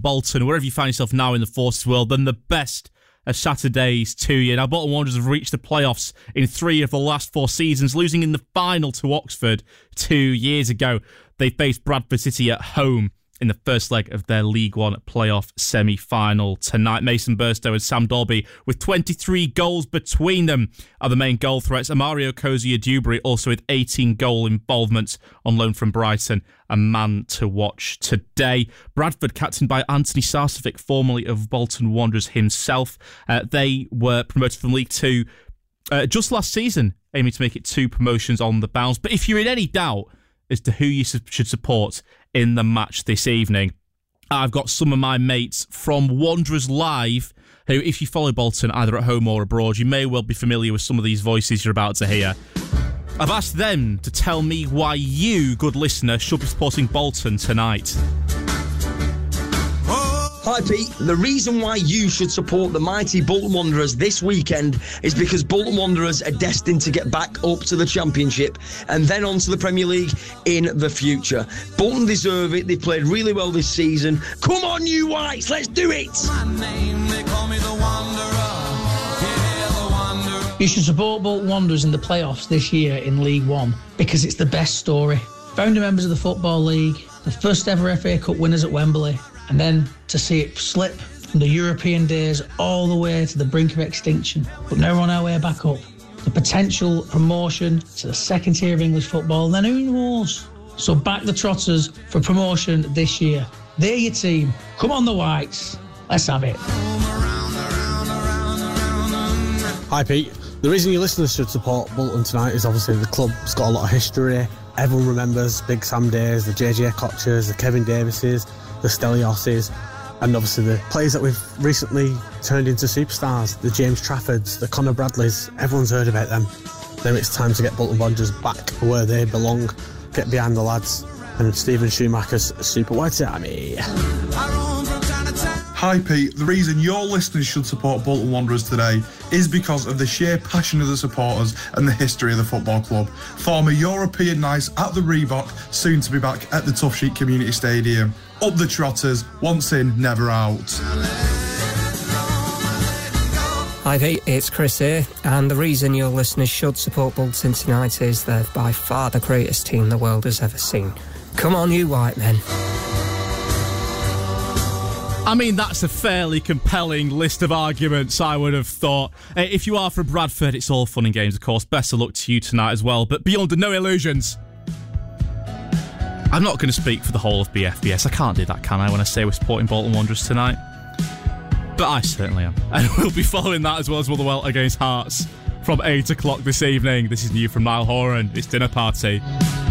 Bolton, wherever you find yourself now in the Forces world, then the best of Saturdays to you. Now, Bolton Wanderers have reached the playoffs in 3 of the last 4 seasons, losing in the final to Oxford 2 years ago. They faced Bradford City at home in the first leg of their League One playoff semi-final tonight. Mason Burstow and Sam Dolby, with 23 goals between them, are the main goal threats. Mario Cozier-Dewberry also with 18 goal involvement on loan from Brighton, a man to watch today. Bradford, captained by Anthony Sarcevic, formerly of Bolton Wanderers himself. They were promoted from League Two just last season, aiming to make it 2 promotions on the bounce. But if you're in any doubt as to who you should support in the match this evening, I've got some of my mates from Wanderers Live, who, if you follow Bolton either at home or abroad, you may well be familiar with some of these voices you're about to hear. I've asked them to tell me why you, good listener, should be supporting Bolton tonight. Hi Pete, the reason why you should support the mighty Bolton Wanderers this weekend is because Bolton Wanderers are destined to get back up to the Championship and then on to the Premier League in the future. Bolton deserve it, they've played really well this season. Come on you Whites, let's do it! You should support Bolton Wanderers in the playoffs this year in League One because it's the best story. Founder members of the Football League, the first ever FA Cup winners at Wembley, and then to see it slip from the European days all the way to the brink of extinction, but now we're on our way back up. The potential promotion to the second tier of English football, and then who knows? So back the Trotters for promotion this year. They're your team. Come on the Whites. Let's have it. Hi Pete. The reason your listeners should support Bolton tonight is obviously the club's got a lot of history. Everyone remembers Big Sam Days, the JJ Kochers, the Kevin Davises, the Stelioses, and obviously the players that we've recently turned into superstars, the James Traffords, the Conor Bradleys. Everyone's heard about them. Now it's time to get Bolton Wanderers back where they belong, get behind the lads, and Stephen Schumacher's Super White Army. Hi Pete, the reason your listeners should support Bolton Wanderers today is because of the sheer passion of the supporters and the history of the football club. Former European nights at the Reebok, soon to be back at the Tough Sheet Community Stadium. Up the Trotters, once in, never out. Hi Pete, it's Chris here, and the reason your listeners should support Bolton tonight is they're by far the greatest team the world has ever seen. Come on you white men. I mean, that's a fairly compelling list of arguments, I would have thought. If you are from Bradford, it's all fun and games, of course. Best of luck to you tonight as well, but be under no illusions. I'm not going to speak for the whole of BFBS. I can't do that, can I, when I say we're supporting Bolton Wanderers tonight? But I certainly am. And we'll be following that as well as Motherwell against Hearts from 8 o'clock this evening. This is new from Niall Horan. It's Dinner Party.